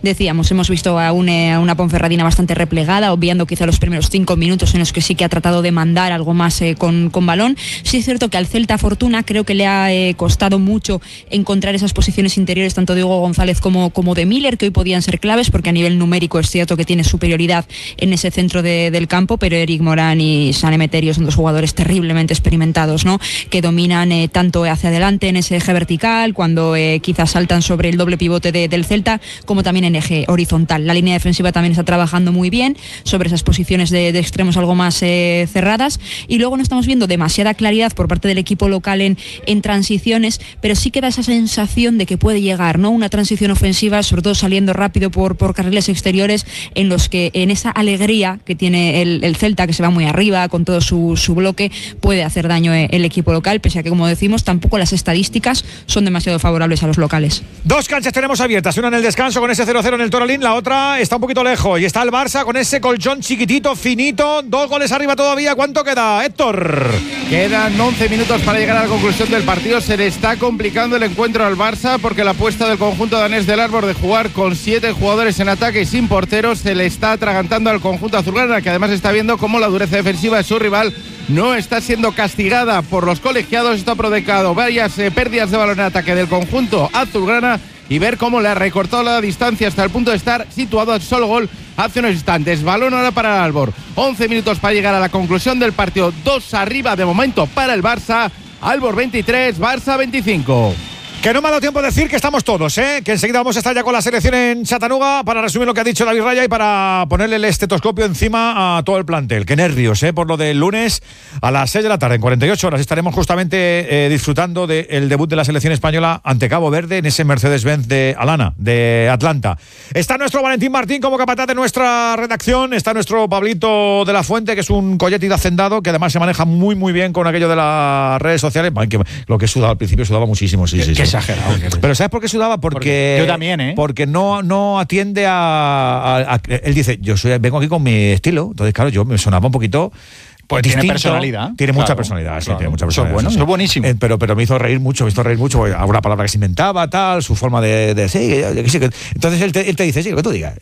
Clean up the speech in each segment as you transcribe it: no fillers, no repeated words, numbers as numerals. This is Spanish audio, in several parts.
Decíamos, hemos visto a una Ponferradina bastante replegada, obviando quizá los primeros 5 minutos en los que sí que ha tratado de mandar algo más con balón. Sí es cierto que al Celta Fortuna creo que le ha costado mucho encontrar esas posiciones interiores, tanto de Hugo González como de Miller, que hoy podían ser claves, porque a nivel numérico es cierto que tiene superioridad en ese centro del campo, pero Eric Morán y San Emeterio son dos jugadores terriblemente experimentados, ¿no? Que dominan tanto hacia adelante en ese eje vertical, cuando quizás saltan sobre el doble pivote del Celta, como también en eje horizontal. La línea defensiva también está trabajando muy bien sobre esas posiciones de extremos algo más cerradas, y luego no estamos viendo demasiada claridad por parte del equipo local en transiciones, pero sí queda esa sensación de que puede llegar, ¿no? Una transición ofensiva, sobre todo saliendo rápido por carriles exteriores, en los que en esa alegría que tiene el Celta, que se va muy arriba con todo su bloque, puede hacer daño el equipo local, pese a que, como decimos, tampoco las estadísticas son demasiado favorables a los locales. Dos canchas tenemos abiertas, una en el descanso con ese 0-0 en el Toralín, la otra está un poquito lejos, y está el Barça con ese colchón chiquitito, finito, 2 goles arriba todavía. ¿Cuánto queda, Héctor? Quedan 11 minutos para llegar a la conclusión del partido. Se le está complicando el encuentro al Barça, porque la apuesta del conjunto danés del Árbol de jugar con 7 jugadores en ataque y sin porteros se le está atragantando al conjunto azulgrana, que además está viendo cómo la dureza defensiva de su rival no está siendo castigada por los colegiados. Esto ha provocado varias pérdidas de balón en ataque del conjunto azulgrana, y ver cómo le ha recortado la distancia hasta el punto de estar situado al solo gol hace unos instantes. Balón ahora para el Albor. 11 minutos para llegar a la conclusión del partido. 2 arriba de momento para el Barça. Albor 23, Barça 25. Que no me ha dado tiempo de decir que estamos todos, que enseguida vamos a estar ya con la selección en Chattanooga para resumir lo que ha dicho David Raya y para ponerle el estetoscopio encima a todo el plantel. Qué nervios, por lo del lunes a las 6 de la tarde. En 48 horas estaremos justamente disfrutando del debut de la selección española ante Cabo Verde en ese Mercedes-Benz de Alana, de Atlanta. Está nuestro Valentín Martín como capataz de nuestra redacción. Está nuestro Pablito de la Fuente, que es un colleti de hacendado, que además se maneja muy muy bien con aquello de las redes sociales. Lo que he sudado al principio, sudaba muchísimo, sí. Exagerado. Pero ¿sabes por qué sudaba? Porque yo también, porque no atiende a él dice, vengo aquí con mi estilo. Entonces, claro, yo me sonaba un poquito. Pues distinto. tiene personalidad. Tiene mucha personalidad, sí, tiene mucha personalidad. Eso es bueno, eso es buenísimo. Pero me hizo reír mucho, alguna palabra que se inventaba, tal, su forma de sí, entonces él te dice, sí, lo que tú digas.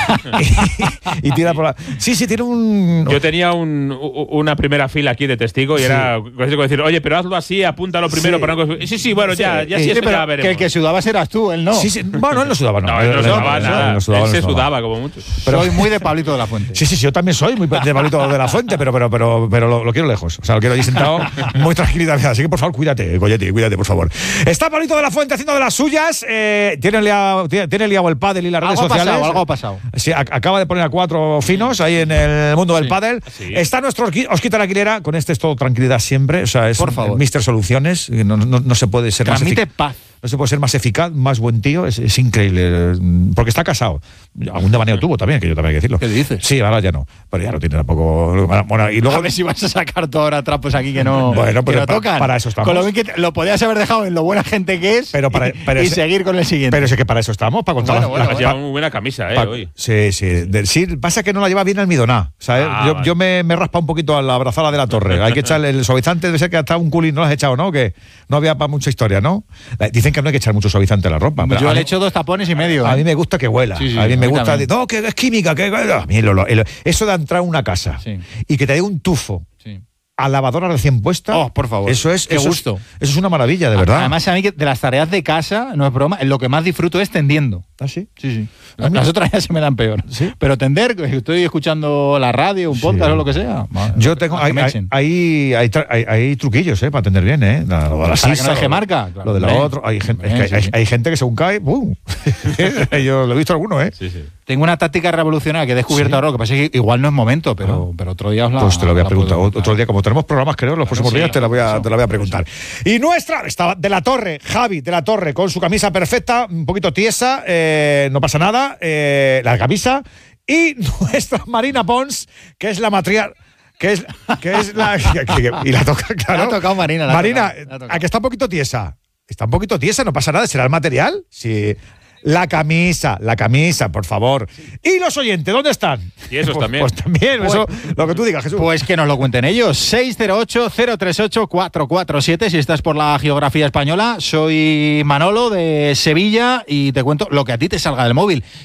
Y tira por la... Sí, tiene un... Yo tenía una primera fila aquí de testigo y era decir, oye, pero hazlo así, apúntalo primero para no... Sí, bueno, ya sí, eso ya veremos. Que el que sudabas eras tú, él no. Sí. Bueno, él no sudaba, no. Él no sudaba nada. Él se sudaba como mucho. Pero soy muy de Pablito de la Fuente. Sí, yo también soy muy de Pablito de la Fuente, pero lo quiero lejos. O sea, lo quiero allí sentado muy tranquilidad. Así que, por favor, cuídate, Colleti, cuídate, por favor. Está Pablito de la Fuente haciendo de las suyas. Tiene liado el pádel y las redes sociales. Algo ha pasado. Sí, acaba de poner a 4 finos ahí en el mundo del pádel. Sí. Está nuestro Osquita Aguilera, con es todo tranquilidad siempre. O sea, es Mr. Soluciones. No se puede ser más eficaz. Paz. No se puede ser más eficaz, más buen tío. Es increíble. Porque está casado. Algún devaneo tuvo también, que yo también hay que decirlo. ¿Qué dices? Sí, ahora ya no. Pero ya no tiene tampoco. Bueno, y luego. A ver si vas a sacar todo ahora trapos aquí que no. Bueno, pero que no tocan. Para eso estamos. Con lo bien que lo podías haber dejado en lo buena gente que es. Y seguir con el siguiente. Pero es que para eso estamos, para contar las lleva muy buena camisa, hoy. Sí. Sí, pasa que no la lleva bien almidoná. Yo me raspa un poquito a la abrazada de la torre. Hay que echarle el suavizante, debe ser que hasta un culín no lo has echado, ¿no? Que no había para mucha historia, ¿no? Dicen que no hay que echar mucho suavizante a la ropa. Yo le echo 2 tapones y medio. A mí me gusta que huela. Sí, a mí me gusta. No, que es química. A mí eso de entrar a una casa y que te dé un tufo. A lavadora recién puesta. Oh, por favor. Eso es gusto. Eso es una maravilla, de verdad. Además, a mí de las tareas de casa, no es broma, lo que más disfruto es tendiendo. ¿Ah, sí? Sí. Las otras ya se me dan peor. ¿Sí? Pero tender, estoy escuchando la radio, un podcast o lo que sea. Yo tengo. Hay truquillos, para tender bien, para que no deje marca. Claro, lo de la otra. Hay gente que según cae, ¡bum! Yo lo he visto alguno, Sí. Tengo una táctica revolucionaria que he descubierto ahora, que pasa que igual no es momento, pero otro día os la... Pues te lo voy a preguntar. Otro día, como tenemos programas, creo, los próximos días, te la voy a preguntar. Y estaba de la Torre, Javi de la Torre, con su camisa perfecta, un poquito tiesa, no pasa nada, la camisa, y nuestra Marina Pons, que es la matriarca. Que es la... y la toca, claro. La ha tocado Marina. Marina, ¿a que está un poquito tiesa? Está un poquito tiesa, no pasa nada, ¿será el material? Sí... La camisa, por favor. ¿Y los oyentes, dónde están? Y esos también. Pues también, eso, lo que tú digas, Jesús. Pues que nos lo cuenten ellos. 608-038-447, si estás por la geografía española. Soy Manolo, de Sevilla, y te cuento lo que a ti te salga del móvil.